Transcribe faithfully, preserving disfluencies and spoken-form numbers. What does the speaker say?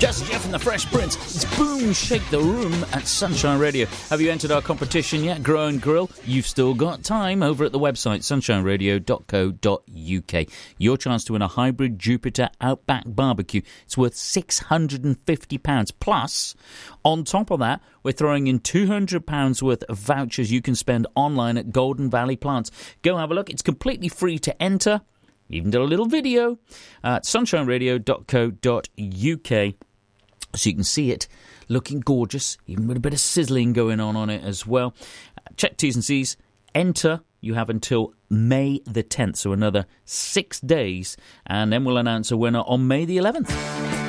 Just Jeff and the Fresh Prince. It's Boom Shake the Room at Sunshine Radio. Have you entered our competition yet? Grow and Grill? You've still got time over at the website sunshine radio dot co dot uk. Your chance to win a hybrid Jupiter Outback barbecue. It's worth six hundred fifty pounds. Plus, on top of that, we're throwing in two hundred pounds worth of vouchers you can spend online at Golden Valley Plants. Go have a look. It's completely free to enter. Even did a little video at sunshine radio dot co dot uk. So you can see it looking gorgeous, even with a bit of sizzling going on on it as well. Check T's and C's. Enter. You have until May the tenth, so another six days. And then we'll announce a winner on May the eleventh.